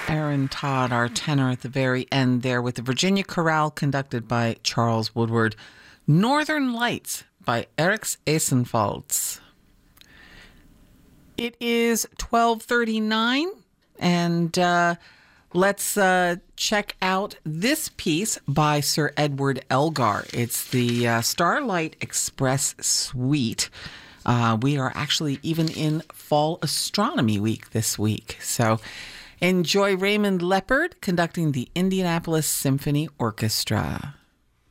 Aaron Todd, our tenor at the very end there with the Virginia Chorale conducted by Charles Woodward. Northern Lights by Eriks Esenfalds. It is 12:39 and let's check out this piece by Sir Edward Elgar. It's the Starlight Express Suite. We are actually even in Fall Astronomy Week this week. So enjoy Raymond Leppard conducting the Indianapolis Symphony Orchestra.